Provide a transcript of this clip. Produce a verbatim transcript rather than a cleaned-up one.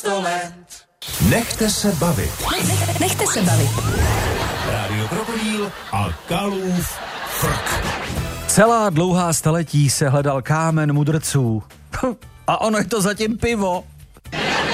sto let. Nechte se bavit. Nechte se bavit. Rádio Krokodýl a Kalův frk. Celá dlouhá staletí se hledal kámen mudrců. A ono je to zatím pivo.